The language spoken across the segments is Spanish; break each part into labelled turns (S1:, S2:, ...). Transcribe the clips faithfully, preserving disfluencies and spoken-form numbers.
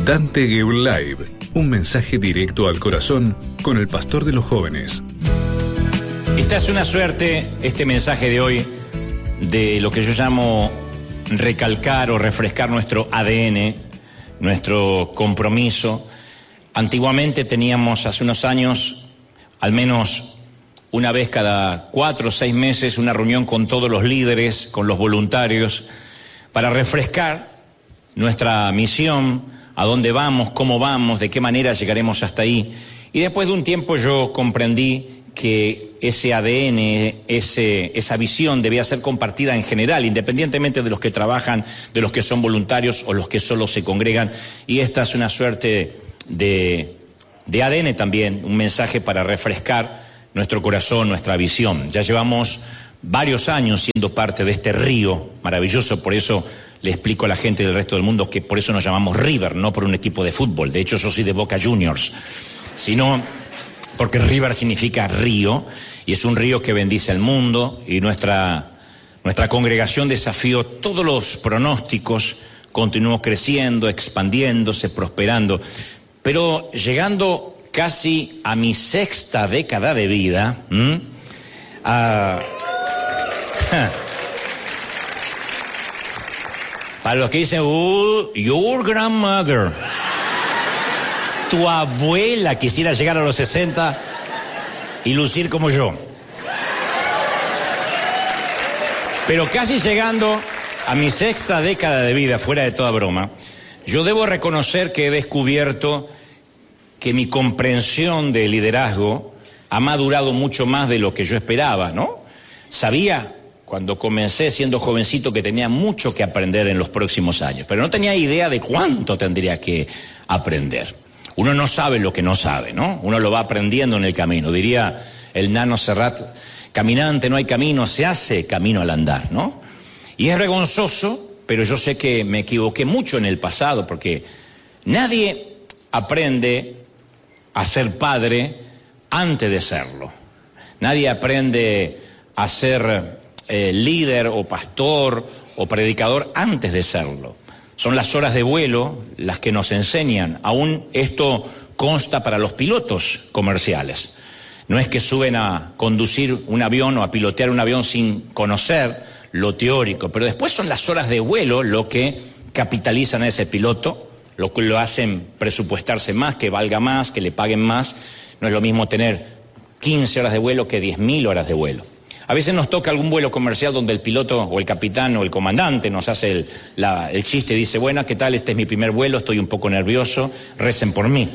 S1: Dante Gebel Live, un mensaje directo al corazón con el pastor de los jóvenes.
S2: Esta es una suerte, este mensaje de hoy, de lo que yo llamo recalcar o refrescar nuestro A D N, nuestro compromiso. Antiguamente teníamos, hace unos años, al menos una vez cada cuatro o seis meses, una reunión con todos los líderes, con los voluntarios, para refrescar nuestra misión, a dónde vamos, cómo vamos, de qué manera llegaremos hasta ahí. Y después de un tiempo yo comprendí que ese A D N, ese, esa visión debía ser compartida en general, independientemente de los que trabajan, de los que son voluntarios o los que solo se congregan. Y esta es una suerte de, de A D N también, un mensaje para refrescar nuestro corazón, nuestra visión. Ya llevamos varios años siendo parte de este río maravilloso, por eso le explico a la gente del resto del mundo que por eso nos llamamos River, no por un equipo de fútbol. De hecho, yo soy de Boca Juniors, sino porque River significa río, y es un río que bendice al mundo, y nuestra, nuestra congregación desafió todos los pronósticos, continuó creciendo, expandiéndose, prosperando. Pero llegando casi a mi sexta década de vida, ¿m? a... Para los que dicen, oh, your grandmother, tu abuela quisiera llegar a los sesenta y lucir como yo. Pero casi llegando a mi sexta década de vida, fuera de toda broma, yo debo reconocer que he descubierto que mi comprensión de liderazgo ha madurado mucho más de lo que yo esperaba, ¿no? Sabía cuando comencé siendo jovencito que tenía mucho que aprender en los próximos años, pero no tenía idea de cuánto tendría que aprender. Uno no sabe lo que no sabe, ¿no? Uno lo va aprendiendo en el camino. Diría el Nano Serrat, caminante no hay camino, se hace camino al andar, ¿no? Y es vergonzoso, pero yo sé que me equivoqué mucho en el pasado, porque nadie aprende a ser padre antes de serlo. Nadie aprende a ser eh, líder o pastor o predicador antes de serlo. Son las horas de vuelo las que nos enseñan. Aún esto consta para los pilotos comerciales. No es que suben a conducir un avión o a pilotear un avión sin conocer lo teórico, pero después son las horas de vuelo lo que capitalizan a ese piloto, lo que lo hacen presupuestarse más, que valga más, que le paguen más. No es lo mismo tener quince horas de vuelo que diez mil horas de vuelo. A veces nos toca algún vuelo comercial donde el piloto o el capitán o el comandante nos hace el, la, el chiste y dice, bueno, ¿qué tal? Este es mi primer vuelo, estoy un poco nervioso, recen por mí.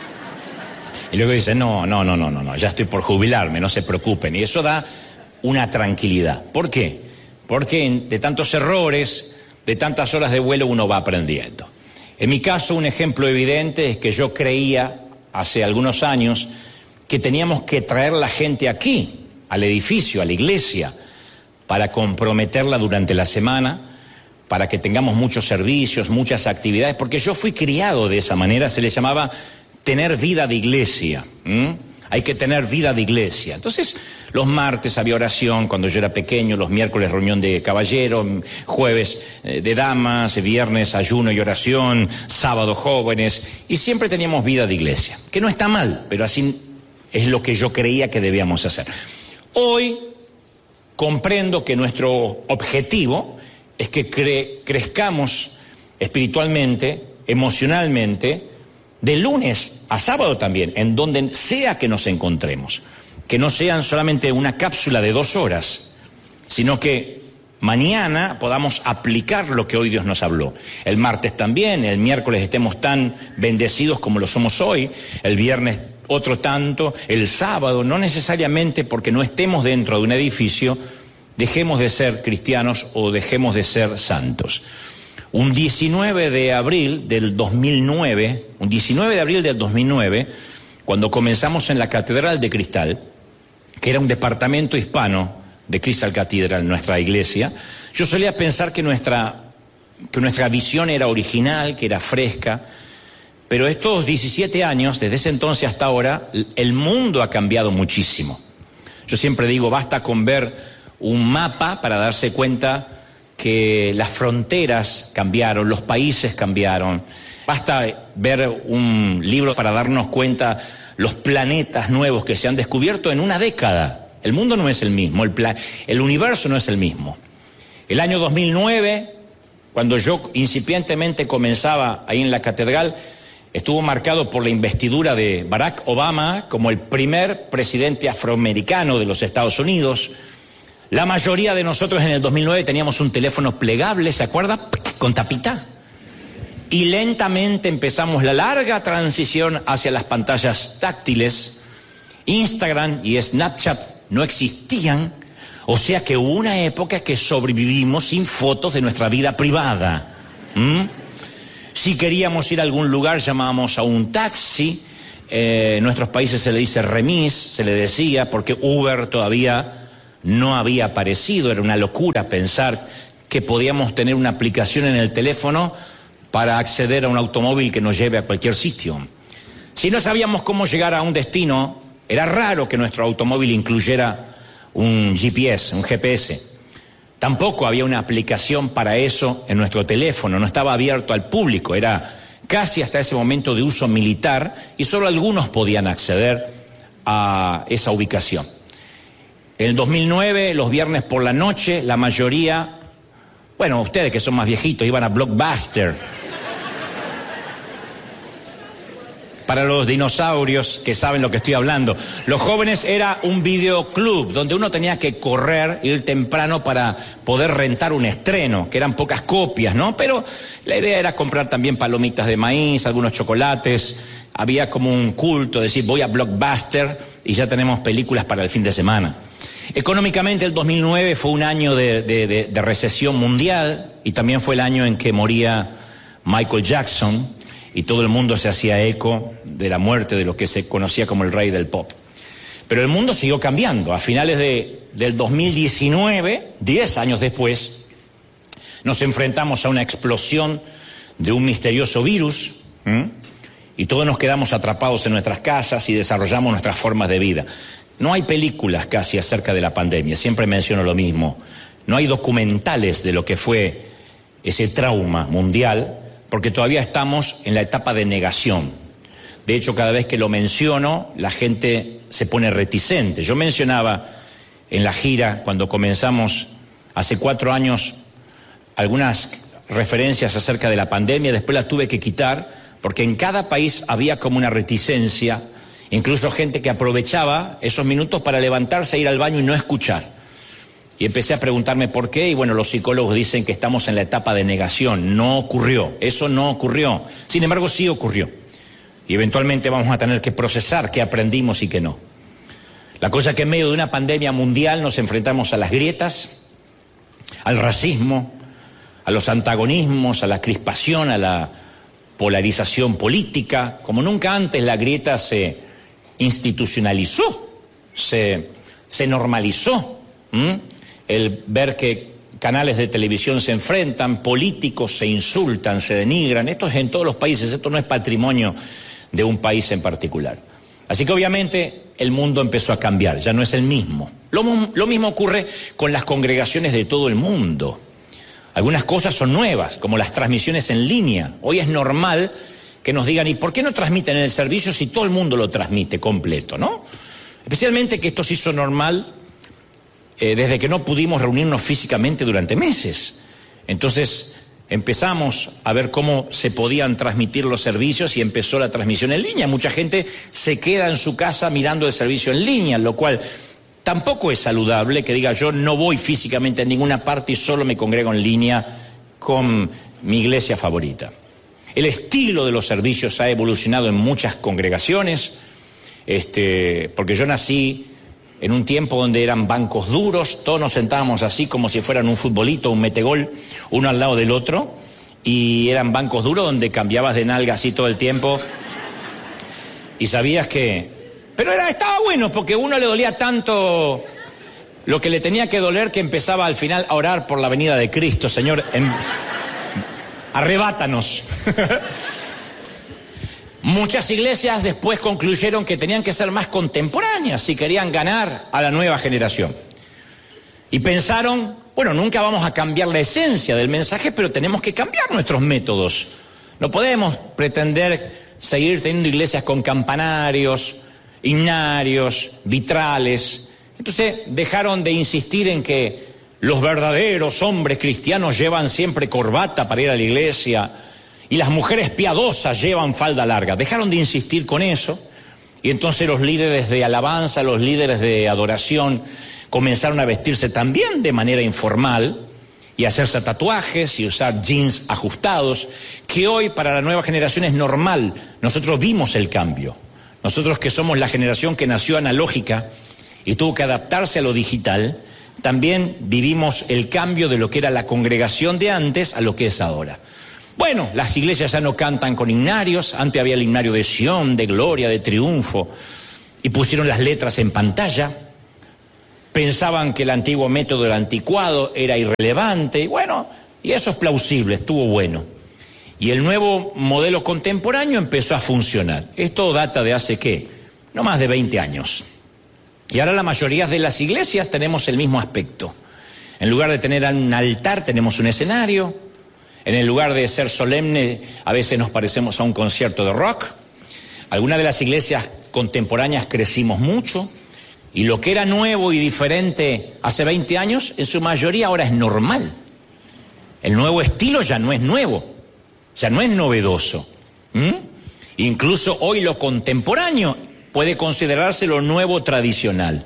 S2: Y luego dice, no, no, no, no, no, no, ya estoy por jubilarme, no se preocupen. Y eso da una tranquilidad. ¿Por qué? Porque de tantos errores, de tantas horas de vuelo uno va aprendiendo. En mi caso, un ejemplo evidente es que yo creía hace algunos años que teníamos que traer la gente aquí, al edificio, a la iglesia, para comprometerla durante la semana, para que tengamos muchos servicios, muchas actividades, porque yo fui criado de esa manera, se le llamaba tener vida de iglesia. ¿Mm? Hay que tener vida de iglesia. Entonces, los martes había oración cuando yo era pequeño, los miércoles reunión de caballeros, jueves eh, de damas, viernes ayuno y oración, sábado jóvenes, y siempre teníamos vida de iglesia, que no está mal, pero así es lo que yo creía que debíamos hacer. Hoy comprendo que nuestro objetivo es que cre- crezcamos espiritualmente, emocionalmente, de lunes a sábado también, en donde sea que nos encontremos. Que no sean solamente una cápsula de dos horas, sino que mañana podamos aplicar lo que hoy Dios nos habló. El martes también, el miércoles estemos tan bendecidos como lo somos hoy, el viernes otro tanto, el sábado, no necesariamente porque no estemos dentro de un edificio, dejemos de ser cristianos o dejemos de ser santos. Un diecinueve de abril del dos mil nueve, un diecinueve de abril del dos mil nueve, cuando comenzamos en la Catedral de Cristal, que era un departamento hispano de Crystal Cathedral, nuestra iglesia, yo solía pensar que nuestra, que nuestra visión era original, que era fresca. Pero estos diecisiete años, desde ese entonces hasta ahora, el mundo ha cambiado muchísimo. Yo siempre digo, basta con ver un mapa para darse cuenta que las fronteras cambiaron, los países cambiaron. Basta ver un libro para darnos cuenta los planetas nuevos que se han descubierto en una década. El mundo no es el mismo, el, pla- el universo no es el mismo. El año dos mil nueve, cuando yo incipientemente comenzaba ahí en la catedral, estuvo marcado por la investidura de Barack Obama como el primer presidente afroamericano de los Estados Unidos. La mayoría de nosotros en el dos mil nueve teníamos un teléfono plegable, ¿se acuerda? Con tapita. Y lentamente empezamos la larga transición hacia las pantallas táctiles. Instagram y Snapchat no existían, o sea que hubo una época que sobrevivimos sin fotos de nuestra vida privada. ¿Mm? Si queríamos ir a algún lugar llamábamos a un taxi, eh, en nuestros países se le dice remis, se le decía, porque Uber todavía no había aparecido. Era una locura pensar que podíamos tener una aplicación en el teléfono para acceder a un automóvil que nos lleve a cualquier sitio. Si no sabíamos cómo llegar a un destino, era raro que nuestro automóvil incluyera un G P S, un G P S. Tampoco había una aplicación para eso en nuestro teléfono, no estaba abierto al público, era casi hasta ese momento de uso militar y solo algunos podían acceder a esa ubicación. En el dos mil nueve, los viernes por la noche, la mayoría, bueno, ustedes que son más viejitos, iban a Blockbuster. Para los dinosaurios que saben lo que estoy hablando, los jóvenes era un videoclub donde uno tenía que correr, ir temprano para poder rentar un estreno, que eran pocas copias, ¿no? Pero la idea era comprar también palomitas de maíz, algunos chocolates, había como un culto, decir voy a Blockbuster y ya tenemos películas para el fin de semana. Económicamente el dos mil nueve fue un año de, de, de, de recesión mundial y también fue el año en que moría Michael Jackson. Y todo el mundo se hacía eco de la muerte de lo que se conocía como el rey del pop. Pero el mundo siguió cambiando. A finales de, del dos mil diecinueve, diez años después, nos enfrentamos a una explosión de un misterioso virus, ¿m? y todos nos quedamos atrapados en nuestras casas y desarrollamos nuestras formas de vida. No hay películas casi acerca de la pandemia, siempre menciono lo mismo. No hay documentales de lo que fue ese trauma mundial, porque todavía estamos en la etapa de negación. De hecho, cada vez que lo menciono, la gente se pone reticente. Yo mencionaba en la gira, cuando comenzamos hace cuatro años, algunas referencias acerca de la pandemia, después las tuve que quitar, porque en cada país había como una reticencia, incluso gente que aprovechaba esos minutos para levantarse, ir al baño y no escuchar. Y empecé a preguntarme por qué, y bueno, los psicólogos dicen que estamos en la etapa de negación. No ocurrió, eso no ocurrió. Sin embargo, sí ocurrió. Y eventualmente vamos a tener que procesar qué aprendimos y qué no. La cosa es que en medio de una pandemia mundial nos enfrentamos a las grietas, al racismo, a los antagonismos, a la crispación, a la polarización política. Como nunca antes la grieta se institucionalizó, se, se normalizó. ¿Mm? El ver que canales de televisión se enfrentan, políticos se insultan, se denigran. Esto es en todos los países, esto no es patrimonio de un país en particular. Así que obviamente el mundo empezó a cambiar, ya no es el mismo. Lo, lo mismo ocurre con las congregaciones de todo el mundo. Algunas cosas son nuevas, como las transmisiones en línea. Hoy es normal que nos digan, ¿y por qué no transmiten el servicio si todo el mundo lo transmite completo, no? Especialmente que esto se hizo normal Eh, desde que no pudimos reunirnos físicamente durante meses. Entonces empezamos a ver cómo se podían transmitir los servicios y empezó la transmisión en línea. Mucha gente se queda en su casa mirando el servicio en línea, lo cual tampoco es saludable, que diga yo no voy físicamente a ninguna parte y solo me congrego en línea con mi iglesia favorita. El estilo de los servicios ha evolucionado en muchas congregaciones, este, porque yo nací en un tiempo donde eran bancos duros, todos nos sentábamos así como si fueran un futbolito, un metegol, uno al lado del otro, y eran bancos duros donde cambiabas de nalga así todo el tiempo, y sabías que... Pero era, estaba bueno, porque uno le dolía tanto lo que le tenía que doler que empezaba al final a orar por la venida de Cristo. Señor, en... arrebátanos. Muchas iglesias después concluyeron que tenían que ser más contemporáneas si querían ganar a la nueva generación. Y pensaron, Bueno, nunca vamos a cambiar la esencia del mensaje, pero tenemos que cambiar nuestros métodos. No podemos pretender seguir teniendo iglesias con campanarios, himnarios, vitrales. Entonces dejaron de insistir en que los verdaderos hombres cristianos llevan siempre corbata para ir a la iglesia y las mujeres piadosas llevan falda larga. Dejaron de insistir con eso y entonces los líderes de alabanza, los líderes de adoración comenzaron a vestirse también de manera informal y hacerse tatuajes y usar jeans ajustados, que hoy para la nueva generación es normal. Nosotros vimos el cambio. Nosotros que somos la generación que nació analógica y tuvo que adaptarse a lo digital, también vivimos el cambio de lo que era la congregación de antes a lo que es ahora. Bueno, las iglesias ya no cantan con himnarios, antes había el himnario de Sión, de gloria, de triunfo, y pusieron las letras en pantalla. Pensaban que el antiguo método era anticuado, era irrelevante, y bueno, y eso es plausible, estuvo bueno. Y el nuevo modelo contemporáneo empezó a funcionar. Esto data de hace, ¿qué? No más de veinte años. Y ahora la mayoría de las iglesias tenemos el mismo aspecto. En lugar de tener un altar, tenemos un escenario. En el lugar de ser solemne, a veces nos parecemos a un concierto de rock. Algunas de las iglesias contemporáneas crecimos mucho. Y lo que era nuevo y diferente hace veinte años, en su mayoría ahora es normal. El nuevo estilo ya no es nuevo, ya no es novedoso. ¿Mm? Incluso hoy lo contemporáneo puede considerarse lo nuevo tradicional.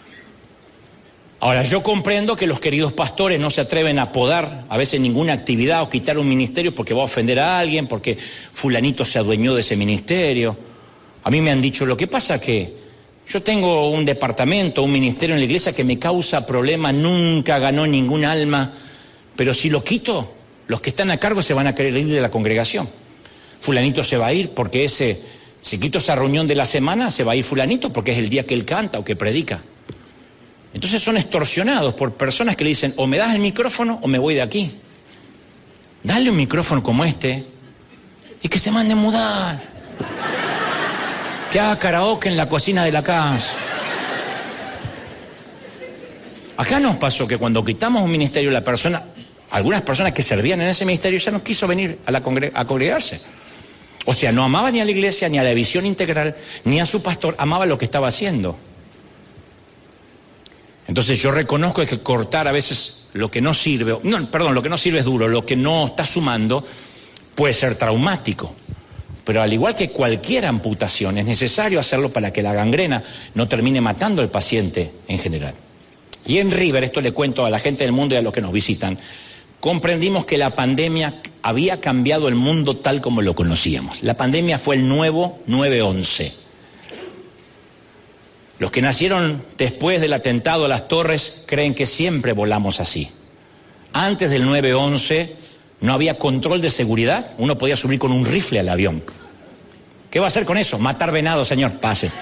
S2: Ahora, yo comprendo que los queridos pastores no se atreven a podar a veces ninguna actividad o quitar un ministerio porque va a ofender a alguien, porque fulanito se adueñó de ese ministerio. A mí me han dicho, lo que pasa que yo tengo un departamento, un ministerio en la iglesia que me causa problemas, nunca ganó ningún alma, pero si lo quito, los que están a cargo se van a querer ir de la congregación. Fulanito se va a ir porque ese, si quito esa reunión de la semana, se va a ir fulanito porque es el día que él canta o que predica. Entonces son extorsionados por personas que le dicen, o me das el micrófono o me voy de aquí. Dale un micrófono como este y que se mande a mudar. Que haga karaoke en la cocina de la casa. Acá nos pasó que cuando quitamos un ministerio, la persona, algunas personas que servían en ese ministerio ya no quiso venir a, la congre- a congregarse. O sea, no amaba ni a la iglesia, ni a la visión integral, ni a su pastor, amaba lo que estaba haciendo. Entonces yo reconozco que cortar a veces lo que no sirve, no, perdón, lo que no sirve es duro, lo que no está sumando puede ser traumático. Pero al igual que cualquier amputación, es necesario hacerlo para que la gangrena no termine matando al paciente en general. Y en River, esto le cuento a la gente del mundo y a los que nos visitan, comprendimos que la pandemia había cambiado el mundo tal como lo conocíamos. La pandemia fue el nuevo nueve once. Los que nacieron después del atentado a las Torres creen que siempre volamos así. Antes del nueve once no había control de seguridad, uno podía subir con un rifle al avión. ¿Qué va a hacer con eso? Matar venado, señor, pase.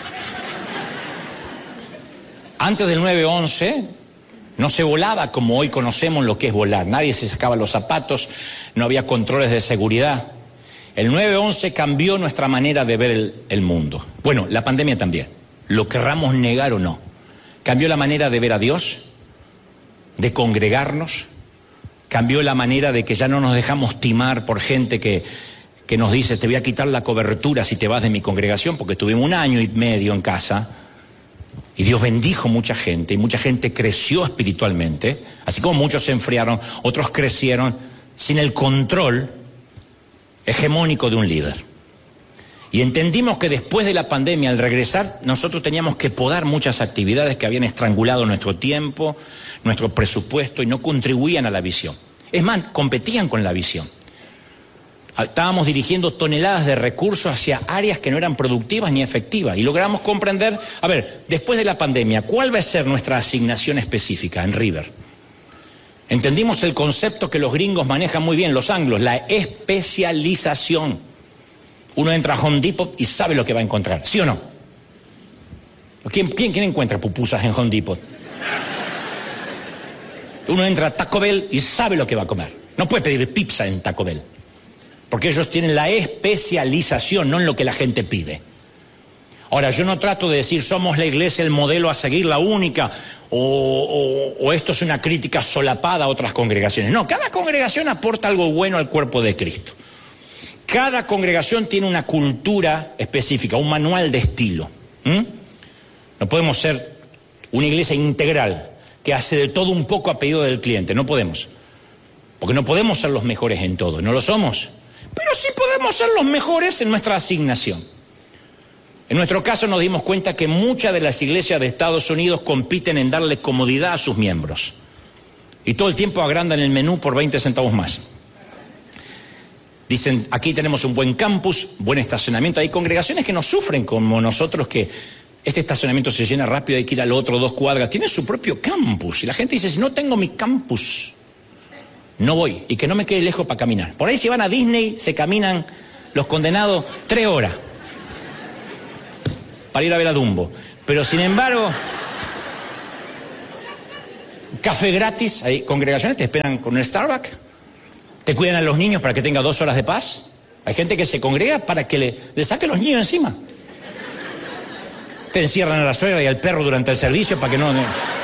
S2: Antes del nueve once no se volaba como hoy conocemos lo que es volar. Nadie se sacaba los zapatos, no había controles de seguridad. El nueve once cambió nuestra manera de ver el, el mundo. Bueno, la pandemia también, lo querramos negar o no. Cambió la manera de ver a Dios, de congregarnos. Cambió la manera de que ya no nos dejamos timar por gente que, que nos dice, te voy a quitar la cobertura si te vas de mi congregación, porque estuvimos un año y medio en casa y Dios bendijo mucha gente y mucha gente creció espiritualmente, así como muchos se enfriaron, otros crecieron sin el control hegemónico de un líder. Y entendimos que después de la pandemia, al regresar, nosotros teníamos que podar muchas actividades que habían estrangulado nuestro tiempo, nuestro presupuesto y no contribuían a la visión. Es más, competían con la visión. Estábamos dirigiendo toneladas de recursos hacia áreas que no eran productivas ni efectivas y logramos comprender, a ver, después de la pandemia, ¿cuál va a ser nuestra asignación específica en River? Entendimos el concepto que los gringos manejan muy bien, los anglos, la especialización. Uno entra a Home Depot y sabe lo que va a encontrar, ¿sí o no? ¿Quién, quién, quién encuentra pupusas en Home Depot? Uno entra a Taco Bell y sabe lo que va a comer. No puede pedir pizza en Taco Bell, porque ellos tienen la especialización, no en lo que la gente pide. Ahora, yo no trato de decir somos la iglesia el modelo a seguir, la única, o, o, o esto es una crítica solapada a otras congregaciones. No, cada congregación aporta algo bueno al cuerpo de Cristo. Cada congregación tiene una cultura específica, un manual de estilo. ¿Mm? No podemos ser una iglesia integral que hace de todo un poco a pedido del cliente, no podemos. Porque no podemos ser los mejores en todo, no lo somos. Pero sí podemos ser los mejores en nuestra asignación. En nuestro caso nos dimos cuenta que muchas de las iglesias de Estados Unidos compiten en darle comodidad a sus miembros. Y todo el tiempo agrandan el menú por veinte centavos más. Dicen, aquí tenemos un buen campus, buen estacionamiento. Hay congregaciones que no sufren como nosotros, que este estacionamiento se llena rápido, hay que ir al otro dos cuadras. Tienen su propio campus. Y la gente dice, si no tengo mi campus, no voy. Y que no me quede lejos para caminar. Por ahí si van a Disney, se caminan los condenados tres horas. Para ir a ver a Dumbo. Pero sin embargo, café gratis, hay congregaciones que te esperan con un Starbucks, te cuidan a los niños para que tenga dos horas de paz. Hay gente que se congrega para que le, le saque a los niños encima. Te encierran a la suegra y al perro durante el servicio para que no...